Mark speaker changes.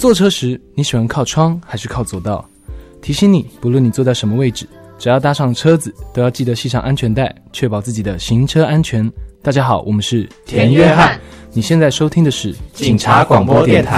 Speaker 1: 坐车时你喜欢靠窗还是靠左道？提醒你，不论你坐在什么位置，只要搭上车子，都要记得系上安全带，确保自己的行车安全。大家好，我们是
Speaker 2: 田约翰，
Speaker 1: 你现在收听的是
Speaker 2: 警察广播电台。